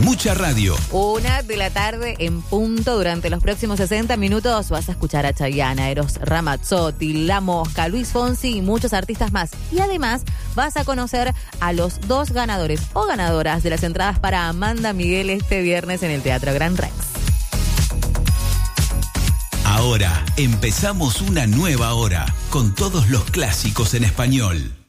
Mucha radio. 1:00 en punto. Durante los próximos 60 minutos vas a escuchar a Chayanne, Eros Ramazzotti, La Mosca, Luis Fonsi y muchos artistas más. Y además vas a conocer a los 2 ganadores o ganadoras de las entradas para Amanda Miguel este viernes en el Teatro Gran Rex. Ahora empezamos una nueva hora con todos los clásicos en español.